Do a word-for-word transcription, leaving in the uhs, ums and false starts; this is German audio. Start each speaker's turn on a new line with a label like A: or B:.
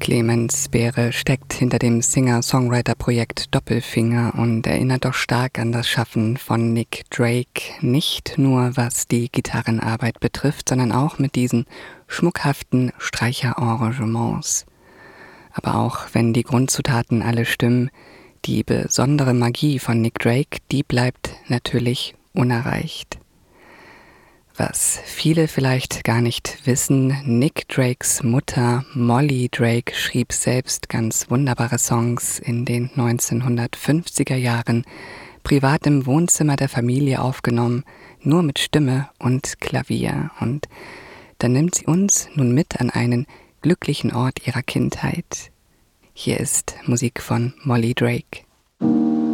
A: Clemens Behre steckt hinter dem Singer-Songwriter-Projekt Doppelfinger und erinnert doch stark an das Schaffen von Nick Drake, nicht nur was die Gitarrenarbeit betrifft, sondern auch mit diesen schmuckhaften Streicherarrangements. Aber auch wenn die Grundzutaten alle stimmen, die besondere Magie von Nick Drake, die bleibt natürlich unerreicht. Was viele vielleicht gar nicht wissen, Nick Drakes Mutter Molly Drake schrieb selbst ganz wunderbare Songs in den neunzehnhundertfünfziger Jahren, privat im Wohnzimmer der Familie aufgenommen, nur mit Stimme und Klavier. Und dann nimmt sie uns nun mit an einen glücklichen Ort ihrer Kindheit. Hier ist Musik von Molly Drake.